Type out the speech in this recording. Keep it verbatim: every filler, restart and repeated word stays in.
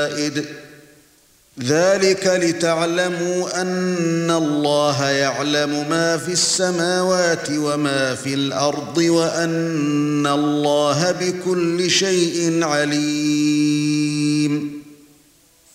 ذلك لتعلموا أن الله يعلم ما في السماوات وما في الأرض وأن الله بكل شيء عليم.